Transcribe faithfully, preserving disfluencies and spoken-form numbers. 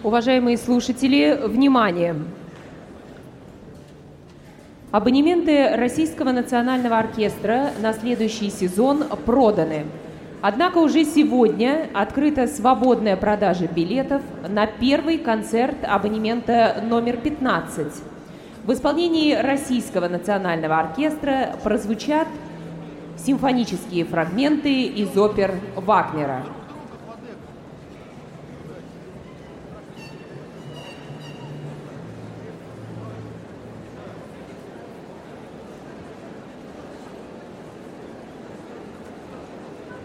Уважаемые слушатели, внимание! Абонементы Российского национального оркестра на следующий сезон проданы. Однако уже сегодня открыта свободная продажа билетов на первый концерт абонемента номер пятнадцать. В исполнении Российского национального оркестра прозвучат симфонические фрагменты из опер Вагнера.